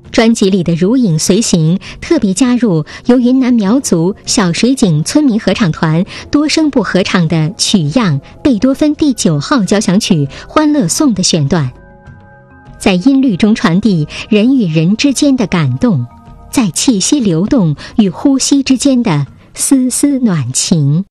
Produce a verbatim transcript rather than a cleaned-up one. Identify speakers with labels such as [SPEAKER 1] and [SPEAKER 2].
[SPEAKER 1] 专辑里的如影随形特别加入由云南苗族小水井村民合唱团多声部合唱的曲样贝多芬第九号交响曲《欢乐颂》的选段，在音律中传递人与人之间的感动，在气息流动与呼吸之间的丝丝暖情。